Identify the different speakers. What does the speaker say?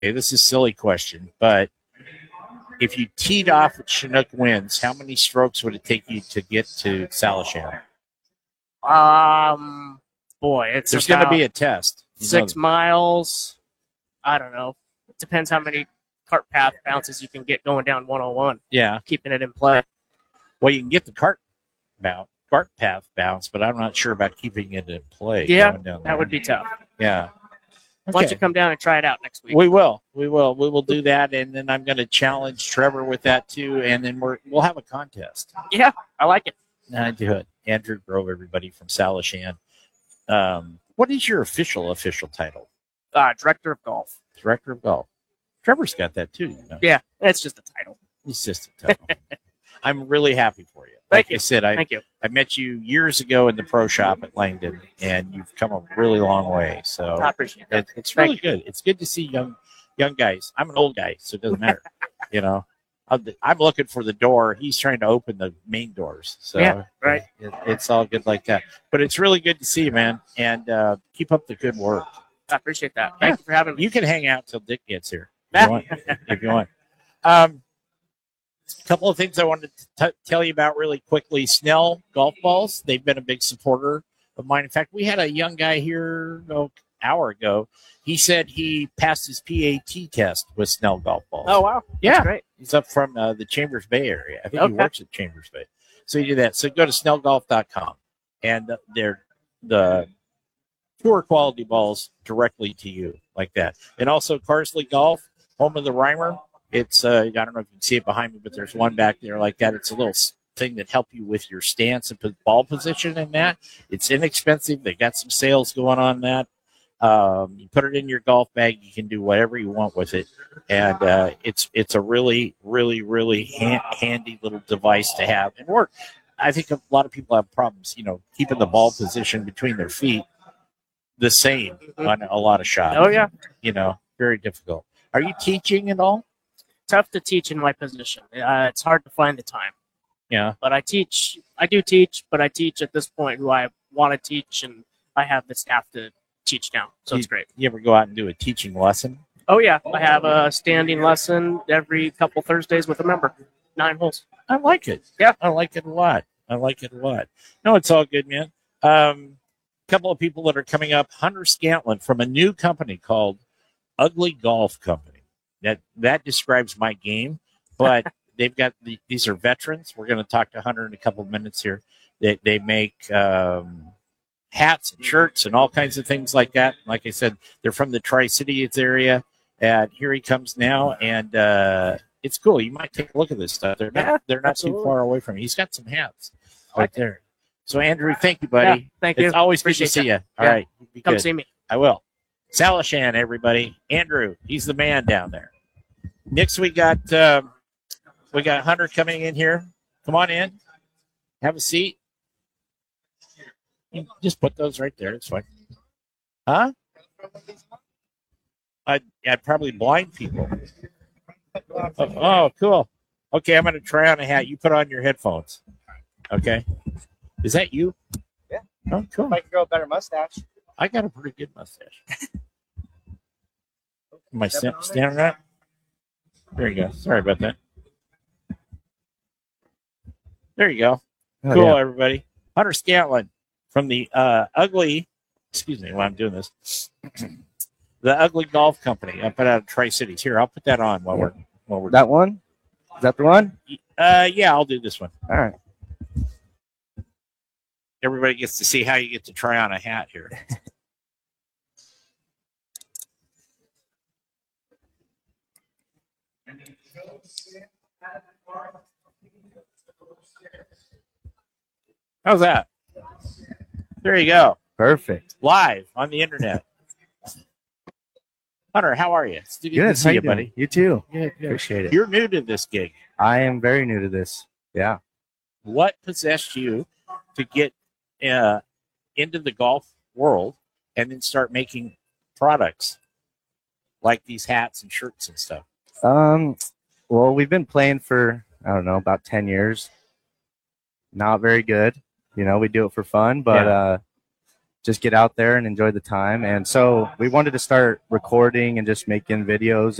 Speaker 1: Okay, this is a silly question, but if you teed off at Chinook Winds, how many strokes would it take you to get to Salishan?
Speaker 2: Boy, it's
Speaker 1: There's going to be a test.
Speaker 2: 6 miles. I don't know. It depends how many cart path bounces you can get going down 101.
Speaker 1: Yeah.
Speaker 2: Keeping it in play.
Speaker 1: Well, you can get the cart path bounce, but I'm not sure about keeping it in play.
Speaker 2: Yeah, that would be tough.
Speaker 1: Yeah.
Speaker 2: Okay. Why don't you come down and try it out next week?
Speaker 1: We will. We will do that, and then I'm going to challenge Trevor with that too, and then we'll have a contest.
Speaker 2: Yeah, I like it.
Speaker 1: I do it. Andrew Grove, everybody from Salishan. What is your official title?
Speaker 2: Director of Golf.
Speaker 1: Director of Golf. Trevor's got that too. You know?
Speaker 2: Yeah, it's just a title.
Speaker 1: It's just a title. I'm really happy for you.
Speaker 2: Thank
Speaker 1: you. I said,
Speaker 2: Thank you.
Speaker 1: I met you years ago in the pro shop at Langdon, and you've come a really long way. So
Speaker 2: I appreciate that.
Speaker 1: It's really good. It's good to see young guys. I'm an old guy, so it doesn't matter. You know, I'm looking for the door. He's trying to open the main doors. So
Speaker 2: yeah, right.
Speaker 1: It's all good like that. But it's really good to see you, man. And keep up the good work.
Speaker 2: I appreciate that. Thank you for having me.
Speaker 1: You can hang out till Dick gets here if you want. A couple of things I wanted to tell you about really quickly. Snell Golf Balls, they've been a big supporter of mine. In fact, we had a young guy here an hour ago. He said he passed his PAT test with Snell Golf Balls.
Speaker 2: Oh, wow.
Speaker 1: Yeah.
Speaker 2: That's great.
Speaker 1: He's up from the Chambers Bay area. I think he works at Chambers Bay. So you do that. So go to snellgolf.com, and they're the tour quality balls directly to you like that. And also Carsley Golf, home of the Reimer. It's I don't know if you can see it behind me, but there's one back there like that. It's a little thing that help you with your stance and ball position and that. It's inexpensive. They got some sales going on that. You put it in your golf bag. You can do whatever you want with it. And it's a really, really, really handy little device to have and work. I think a lot of people have problems, keeping the ball position between their feet the same on a lot of shots.
Speaker 2: Oh, yeah.
Speaker 1: Very difficult. Are you teaching at all?
Speaker 2: Tough to teach in my position. It's hard to find the time.
Speaker 1: Yeah.
Speaker 2: But I teach. I do teach, but I teach at this point who I want to teach, and I have the staff to teach now. So it's great.
Speaker 1: You ever go out and do a teaching lesson?
Speaker 2: Oh, yeah. I have a standing lesson every couple Thursdays with a member. 9 holes.
Speaker 1: I like it.
Speaker 2: Yeah.
Speaker 1: I like it a lot. No, it's all good, man. Couple of people that are coming up. Hunter Scantlin from a new company called Ugly Golf Company. That describes my game, but they've got these are veterans. We're going to talk to Hunter in a couple of minutes here. They make hats and shirts and all kinds of things like that. Like I said, they're from the Tri-Cities area, and here he comes now, and it's cool. You might take a look at this stuff. They're not too far away from you. He's got some hats right there. So Andrew, thank you, buddy.
Speaker 2: Yeah, thank you.
Speaker 1: It's always good to see you. All right,
Speaker 2: come see me.
Speaker 1: I will. Salishan, everybody. Andrew, he's the man down there. Next, we got Hunter coming in here. Come on in. Have a seat. You just put those right there. It's fine. Huh? I'd probably blind people. Oh, cool. Okay, I'm going to try on a hat. You put on your headphones. Okay. Is that you?
Speaker 3: Yeah.
Speaker 1: Oh, cool.
Speaker 3: If I can grow a better mustache.
Speaker 1: I got a pretty good mustache. Am I standing up? There you go. Sorry about that. There you go.
Speaker 3: Oh,
Speaker 1: cool,
Speaker 3: yeah.
Speaker 1: Everybody. Hunter Scantlin from the excuse me while I'm doing this, the Ugly Golf Company up out of Tri-Cities. Here, I'll put that on while we're
Speaker 3: that one? Is that the one?
Speaker 1: Yeah, I'll do this one.
Speaker 3: All right.
Speaker 1: Everybody gets to see how you get to try on a hat here. How's that? There you go.
Speaker 3: Perfect.
Speaker 1: Live on the internet. Hunter, how are you? It's good to see you, buddy.
Speaker 3: You too.
Speaker 1: Good.
Speaker 3: Appreciate it.
Speaker 1: You're new to this gig.
Speaker 3: I am very new to this. Yeah.
Speaker 1: What possessed you to get into the golf world and then start making products like these hats and shirts and stuff?
Speaker 3: Well, we've been playing for, I don't know, about 10 years. Not very good. We do it for fun, but just get out there and enjoy the time. And so we wanted to start recording and just making videos